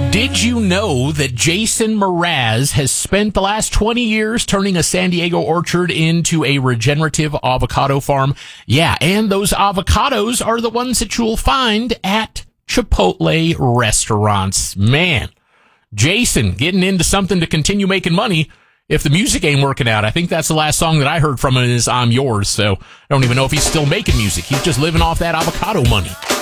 Did you know that Jason Mraz has spent the last 20 years turning a San Diego orchard into a regenerative avocado farm? Yeah, and those avocados are the ones that you'll find at Chipotle restaurants. Man, Jason getting into something to continue making money. If the music ain't working out, I think that's the last song that I heard from him is I'm Yours. So I don't even know if he's still making music. He's just living off that avocado money.